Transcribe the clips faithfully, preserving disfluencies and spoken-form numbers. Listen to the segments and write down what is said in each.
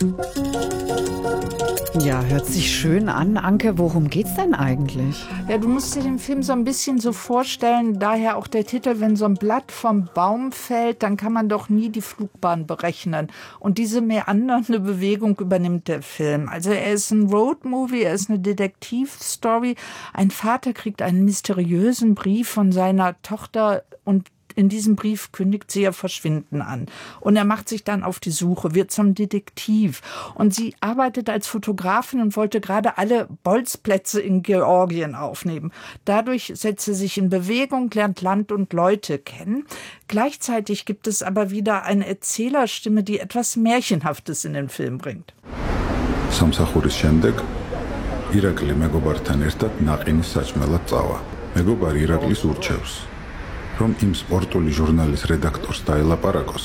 Ja, hört sich schön an. Anke, worum geht's denn eigentlich? Ja, du musst dir den Film so ein bisschen so vorstellen, daher auch der Titel, wenn so ein Blatt vom Baum fällt, dann kann man doch nie die Flugbahn berechnen. Und diese meandernde Bewegung übernimmt der Film. Also er ist ein Roadmovie, er ist eine Detektivstory. Ein Vater kriegt einen mysteriösen Brief von seiner Tochter und in diesem Brief kündigt sie ihr Verschwinden an. Und er macht sich dann auf die Suche, wird zum Detektiv. Und sie arbeitet als Fotografin und wollte gerade alle Bolzplätze in Georgien aufnehmen. Dadurch setzt sie sich in Bewegung, lernt Land und Leute kennen. Gleichzeitig gibt es aber wieder eine Erzählerstimme, die etwas Märchenhaftes in den Film bringt. სამსახურის შემდეგ ირაკლი მეგობართან ერთად ნაყინის საჭმელად წავა. მეგობარი ირაკლის ურჩევს, რომ იმ სპორტული ჟურნალის რედაქტორს დაელაპარაკოს,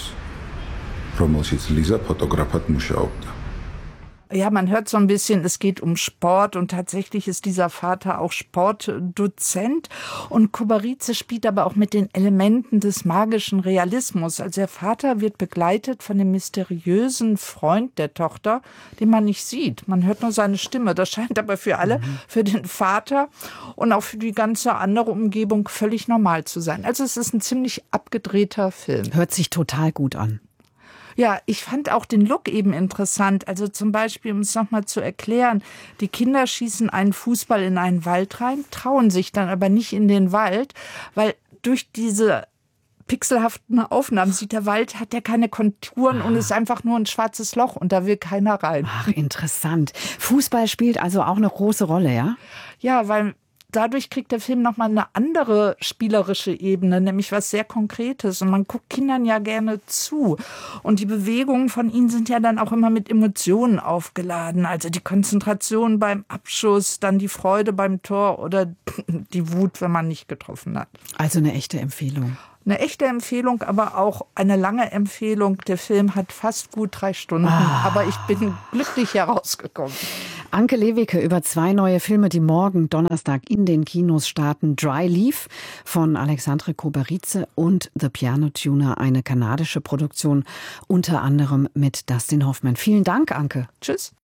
რომელშიც ლიზა ფოტოგრაფად მუშაობდა. Ja, man hört so ein bisschen, es geht um Sport und tatsächlich ist dieser Vater auch Sportdozent und Kubarice spielt aber auch mit den Elementen des magischen Realismus. Also der Vater wird begleitet von dem mysteriösen Freund der Tochter, den man nicht sieht. Man hört nur seine Stimme. Das scheint aber für alle, mhm. für den Vater und auch für die ganze andere Umgebung völlig normal zu sein. Also es ist ein ziemlich abgedrehter Film. Hört sich total gut an. Ja, ich fand auch den Look eben interessant. Also zum Beispiel, um es nochmal zu erklären, die Kinder schießen einen Fußball in einen Wald rein, trauen sich dann aber nicht in den Wald, weil durch diese pixelhaften Aufnahmen sieht der Wald, hat ja keine Konturen ah. und ist einfach nur ein schwarzes Loch und da will keiner rein. Ach, interessant. Fußball spielt also auch eine große Rolle, ja? Ja, weil dadurch kriegt der Film nochmal eine andere spielerische Ebene, nämlich was sehr Konkretes. Und man guckt Kindern ja gerne zu. Und die Bewegungen von ihnen sind ja dann auch immer mit Emotionen aufgeladen. Also die Konzentration beim Abschuss, dann die Freude beim Tor oder die Wut, wenn man nicht getroffen hat. Also eine echte Empfehlung. Eine echte Empfehlung, aber auch eine lange Empfehlung. Der Film hat fast gut drei Stunden, ah. aber ich bin glücklich herausgekommen. Anke Lewicke über zwei neue Filme, die morgen Donnerstag in den Kinos starten. Dry Leaf von Alexandre Kubarice und The Piano Tuner, eine kanadische Produktion, unter anderem mit Dustin Hoffman. Vielen Dank, Anke. Tschüss.